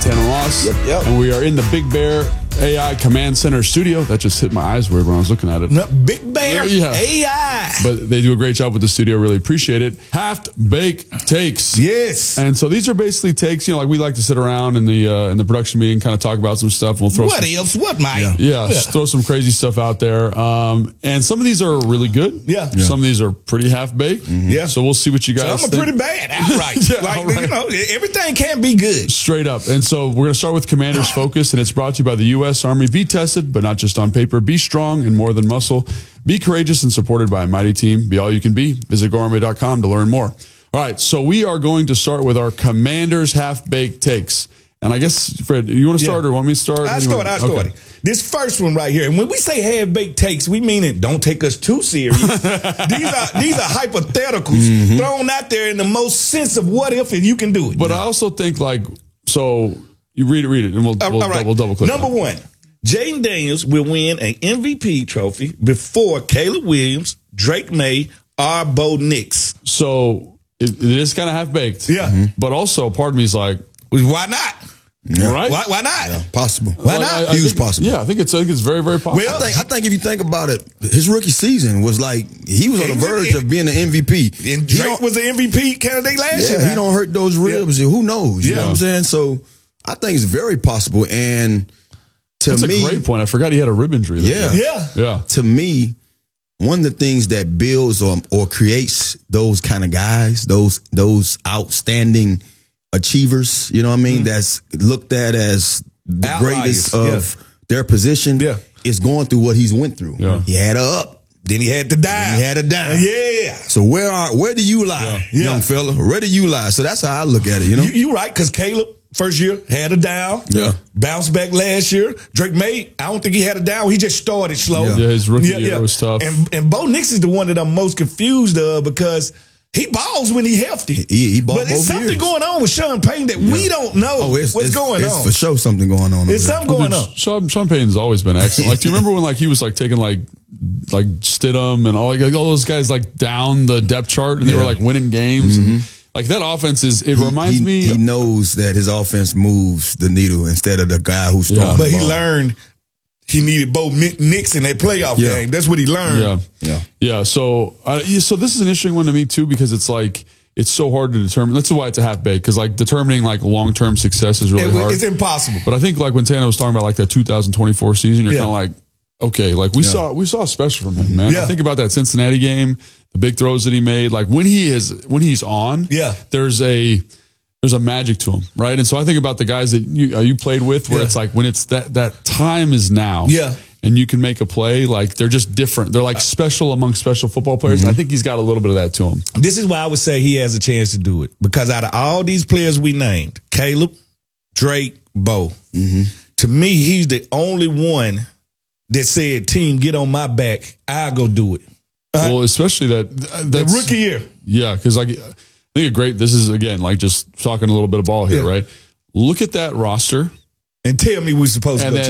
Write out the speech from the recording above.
Tanner Moss. Yep. And we are in the Big Bear AI Command Center studio. That just hit my eyes weird when I was looking at it. No, Big Bear AI. But they do a great job with the studio. Really appreciate it. Half-baked takes. Yes. And so these are basically takes, like we like to sit around in the production meeting, kind of talk about some stuff. We'll throw what else? What, Mike? Yeah, throw some crazy stuff out there. And some of these are really good. Yeah. Some of these are pretty half-baked. Yeah. So we'll see what you guys Some think. are pretty bad, outright. Outright. Everything can't be good. Straight up. And so we're going to start with Commander's Focus, and it's brought to you by the U.S. Army. Be tested, but not just on paper. Be strong and more than muscle. Be courageous and supported by a mighty team. Be all you can be. Visit GoArmy.com to learn more. All right, so we are going to start with our Commander's half-baked takes. And I guess, Fred, you want to start or want me to start? I start. This first one right here, and when we say half-baked takes, we mean it. Don't take us too serious. These are hypotheticals thrown out there in the most sense of what if and you can do it. But I also think so you read it, and we'll double click. Number one, Jaden Daniels will win an MVP trophy before Caleb Williams, Drake May, or Bo Nix. So it is kind of half-baked. Yeah. But also part of me is like, why not? Yeah. Right? Why not? Yeah, possible. Why not? Huge possible. Yeah, I think it's very, very possible. Well, I think if you think about it, his rookie season was like he was on the verge of being an MVP. And Drake was an MVP candidate last year. He don't hurt those ribs. Yeah. Who knows? You know what I'm saying? So I think it's very possible. And That's me, a great point. I forgot he had a rib injury. Yeah. To me, one of the things that builds or creates those kind of guys, those outstanding achievers, you know what I mean? That's looked at as the greatest of their position. Yeah. Is going through what he's went through. Yeah. He had a up. Then he had to die. He had a down. Yeah. So where do you lie, young fella? Where do you lie? So that's how I look at it, you know? You right, because Caleb, first year, had a down. Yeah. Bounced back last year. Drake May, I don't think he had a down. He just started slow. Yeah, his rookie year was tough. And Bo Nix is the one that I'm most confused of because he balls when he healthy. He balls but it's both something years. going on with Sean Payne that we don't know what's going on. It's for sure something going on. There's something going on. Sean Payton's always been excellent. Do you remember when he was taking Stidham and all those guys down the depth chart and they were winning games? And, that offense it reminds me. He knows that his offense moves the needle instead of the guy who's throwing But the he ball. learned he needed Bo Nix in that playoff game. That's what he learned. Yeah. So this is an interesting one to me too because it's it's so hard to determine. That's why it's a half-baked because determining long-term success is really hard. It's impossible. But I think when Tana was talking about that 2024 season, you're kind of okay, we saw a special from him, man. I think about that Cincinnati game, the big throws that he made. When he's on, there's a magic to him, right? And so I think about the guys that you played with, where it's when it's that time is now, and you can make a play. They're just different. They're special among special football players. And I think he's got a little bit of that to him. This is why I would say he has a chance to do it because out of all these players we named, Caleb, Drake, Bo, to me he's the only one that said, "Team, get on my back. I'll go do it." Well, especially the rookie year. Yeah, because I think this is, again, just talking a little bit of ball here, right? Look at that roster. And tell me we're supposed to go then